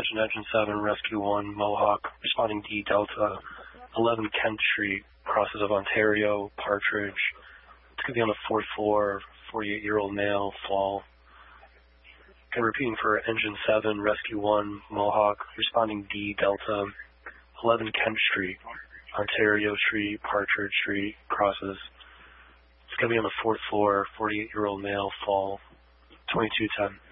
Attention Engine 7, Rescue 1, Mohawk, responding D Delta, 11 Kent Street, crosses of Ontario, Partridge. It's going to be on the 4th floor, 48-year-old male, fall. Okay, repeating for Engine 7, Rescue 1, Mohawk, responding D Delta, 11 Kent Street, Ontario Street, Partridge Street, crosses. It's going to be on the 4th floor, 48-year-old male, fall, 2210.